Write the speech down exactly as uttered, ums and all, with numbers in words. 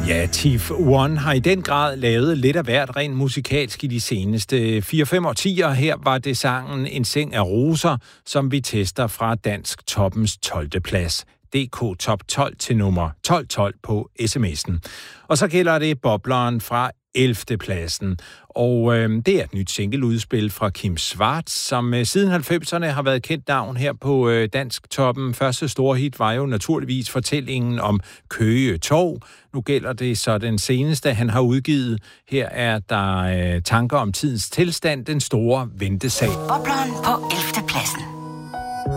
Ja, Tiff One har i den grad lavet lidt af hvert rent musikalsk i de seneste fire fem årtier. Her var det sangen En seng af roser, som vi tester fra Dansk Toppens tolvte plads. D K Top tolv til nummer tolv tolv på sms'en. Og så gælder det bobleren fra ellevte pladsen. Og øh, det er et nyt singleudspil fra Kim Schwartz, som øh, siden halvfemserne har været kendt navn her på øh, Dansk Toppen. Første store hit var jo naturligvis fortællingen om Køge Torv. Nu gælder det så den seneste, han har udgivet. Her er der øh, tanker om tidens tilstand, den store ventesag. Bobleren på ellevte pladsen.